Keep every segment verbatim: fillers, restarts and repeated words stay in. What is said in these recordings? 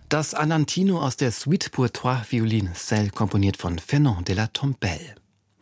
Das Andantino aus der Suite pour trois violoncelles, komponiert von Fernand de la Tombelle.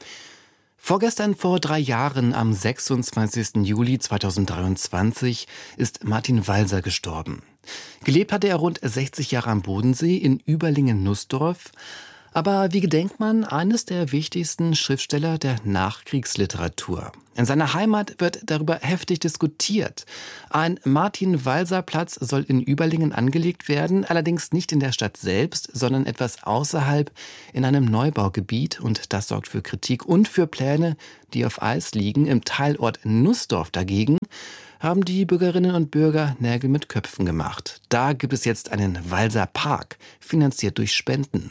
Vorgestern vor drei Jahren, am sechsundzwanzigsten Juli zweitausenddreiundzwanzig, ist Martin Walser gestorben. Gelebt hatte er rund sechzig Jahre am Bodensee in Überlingen-Nussdorf. Aber wie gedenkt man eines der wichtigsten Schriftsteller der Nachkriegsliteratur? In seiner Heimat wird darüber heftig diskutiert. Ein Martin-Walser-Platz soll in Überlingen angelegt werden, allerdings nicht in der Stadt selbst, sondern etwas außerhalb in einem Neubaugebiet. Und das sorgt für Kritik und für Pläne, die auf Eis liegen. Im Teilort Nussdorf dagegen haben die Bürgerinnen und Bürger Nägel mit Köpfen gemacht. Da gibt es jetzt einen Walser-Park, finanziert durch Spenden.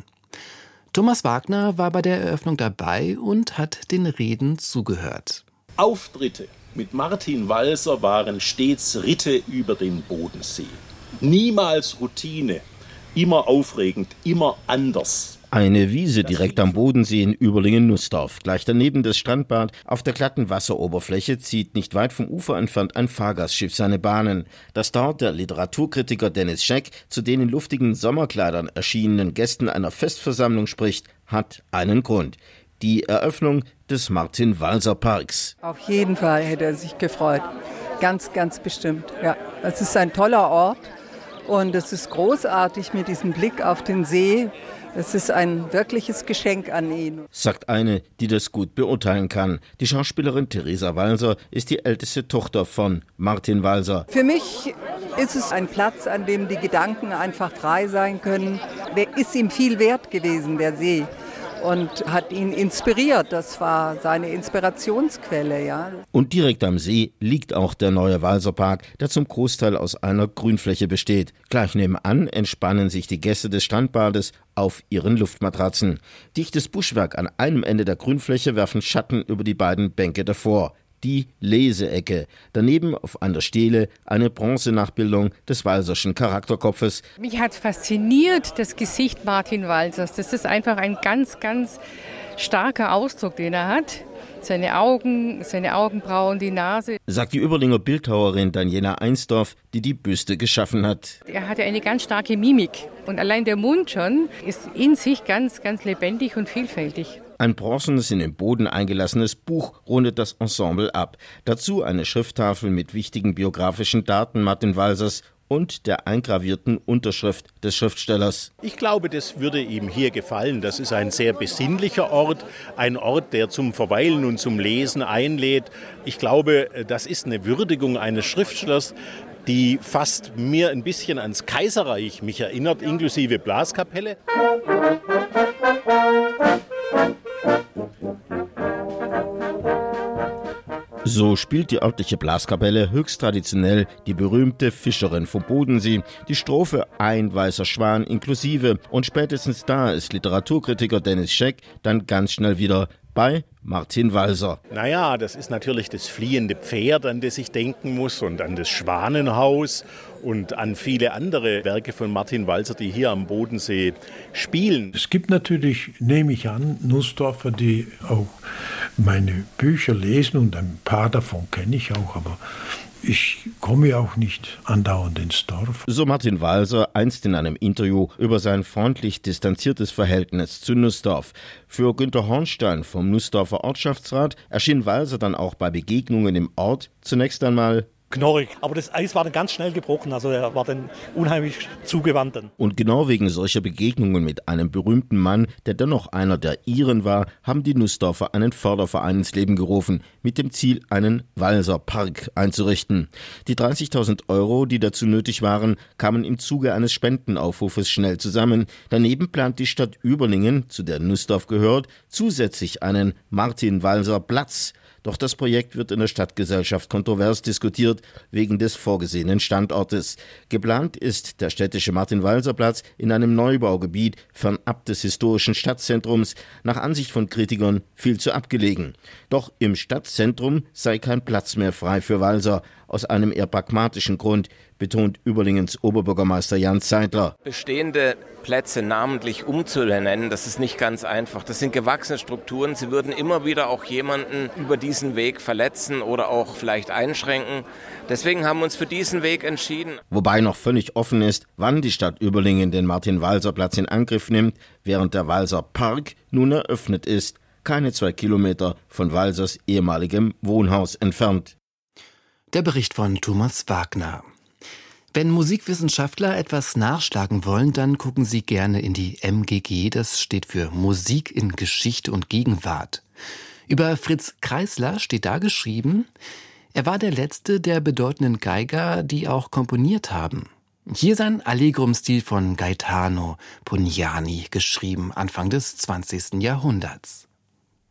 Thomas Wagner war bei der Eröffnung dabei und hat den Reden zugehört. Auftritte mit Martin Walser waren stets Ritte über den Bodensee. Niemals Routine, immer aufregend, immer anders. Eine Wiese direkt am Bodensee in Überlingen-Nussdorf. Gleich daneben das Strandbad. Auf der glatten Wasseroberfläche zieht nicht weit vom Ufer entfernt ein Fahrgastschiff seine Bahnen. Dass dort der Literaturkritiker Dennis Scheck zu den in luftigen Sommerkleidern erschienenen Gästen einer Festversammlung spricht, hat einen Grund. Die Eröffnung des Martin-Walser-Parks. Auf jeden Fall hätte er sich gefreut. Ganz, ganz bestimmt. Ja, es ist ein toller Ort und es ist großartig mit diesem Blick auf den See. Es ist ein wirkliches Geschenk an ihn. Sagt eine, die das gut beurteilen kann. Die Schauspielerin Theresa Walser ist die älteste Tochter von Martin Walser. Für mich ist es ein Platz, an dem die Gedanken einfach frei sein können. Der ist ihm viel wert gewesen, der See. Und hat ihn inspiriert. Das war seine Inspirationsquelle, ja. Und direkt am See liegt auch der neue Walserpark, der zum Großteil aus einer Grünfläche besteht. Gleich nebenan entspannen sich die Gäste des Strandbades auf ihren Luftmatratzen. Dichtes Buschwerk an einem Ende der Grünfläche werfen Schatten über die beiden Bänke davor. Die Leseecke. Daneben auf einer Stele eine Bronzenachbildung des Walserschen Charakterkopfes. Mich hat fasziniert das Gesicht Martin Walsers. Das ist einfach ein ganz, ganz starker Ausdruck, den er hat. Seine Augen, seine Augenbrauen, die Nase. Sagt die Überlinger Bildhauerin Daniela Einsdorf, die die Büste geschaffen hat. Er hatte eine ganz starke Mimik. Und allein der Mund schon ist in sich ganz, ganz lebendig und vielfältig. Ein bronzenes, in den Boden eingelassenes Buch rundet das Ensemble ab. Dazu eine Schrifttafel mit wichtigen biografischen Daten Martin Walsers und der eingravierten Unterschrift des Schriftstellers. Ich glaube, das würde ihm hier gefallen. Das ist ein sehr besinnlicher Ort, ein Ort, der zum Verweilen und zum Lesen einlädt. Ich glaube, das ist eine Würdigung eines Schriftstellers, die fast mir ein bisschen ans Kaiserreich mich erinnert, inklusive Blaskapelle. So spielt die örtliche Blaskapelle höchst traditionell die berühmte Fischerin vom Bodensee, die Strophe Ein weißer Schwan inklusive. Und spätestens da ist Literaturkritiker Dennis Scheck dann ganz schnell wieder bei Martin Walser. Naja, das ist natürlich das fliehende Pferd, an das ich denken muss, und an das Schwanenhaus und an viele andere Werke von Martin Walser, die hier am Bodensee spielen. Es gibt natürlich, nehme ich an, Nussdorfer, die auch meine Bücher lesen, und ein paar davon kenne ich auch, aber ich komme auch nicht andauernd ins Dorf. So Martin Walser einst in einem Interview über sein freundlich distanziertes Verhältnis zu Nussdorf. Für Günter Hornstein vom Nussdorfer Ortschaftsrat erschien Walser dann auch bei Begegnungen im Ort zunächst einmal knorrig. Aber das Eis war dann ganz schnell gebrochen, also er war dann unheimlich zugewandt. Dann. Und genau wegen solcher Begegnungen mit einem berühmten Mann, der dennoch einer der Iren war, haben die Nussdorfer einen Förderverein ins Leben gerufen, mit dem Ziel, einen Walser-Park einzurichten. Die dreißigtausend Euro, die dazu nötig waren, kamen im Zuge eines Spendenaufrufes schnell zusammen. Daneben plant die Stadt Überlingen, zu der Nussdorf gehört, zusätzlich einen Martin-Walser-Platz. Doch das Projekt wird in der Stadtgesellschaft kontrovers diskutiert, wegen des vorgesehenen Standortes. Geplant ist der städtische Martin-Walser-Platz in einem Neubaugebiet fernab des historischen Stadtzentrums, nach Ansicht von Kritikern viel zu abgelegen. Doch im Stadtzentrum sei kein Platz mehr frei für Walser. aus einem eher pragmatischen Grund, betont Überlingens Oberbürgermeister Jan Zeidler. Bestehende Plätze namentlich umzubenennen, das ist nicht ganz einfach. Das sind gewachsene Strukturen. Sie würden immer wieder auch jemanden über diesen Weg verletzen oder auch vielleicht einschränken. Deswegen haben wir uns für diesen Weg entschieden. Wobei noch völlig offen ist, wann die Stadt Überlingen den Martin-Walser-Platz in Angriff nimmt, während der Walser Park nun eröffnet ist, keine zwei Kilometer von Walsers ehemaligem Wohnhaus entfernt. Der Bericht von Thomas Wagner. Wenn Musikwissenschaftler etwas nachschlagen wollen, dann gucken sie gerne in die M G G, das steht für Musik in Geschichte und Gegenwart. Über Fritz Kreisler steht da geschrieben, er war der letzte der bedeutenden Geiger, die auch komponiert haben. Hier sein Allegrum-Stil von Gaetano Pugnani, geschrieben Anfang des zwanzigsten Jahrhunderts.